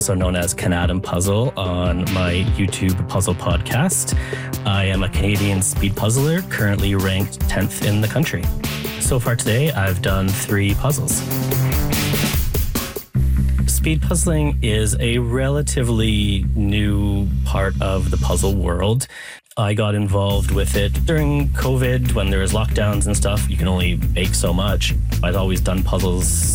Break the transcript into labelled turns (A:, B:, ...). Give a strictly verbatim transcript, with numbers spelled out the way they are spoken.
A: also known as Canadam Puzzle on my YouTube puzzle podcast. I am a Canadian speed puzzler, currently ranked tenth in the country. So far today, I've done three puzzles. Speed puzzling is a relatively new part of the puzzle world. I got involved with it during COVID when there was lockdowns and stuff. You can only bake so much. I'd always done puzzles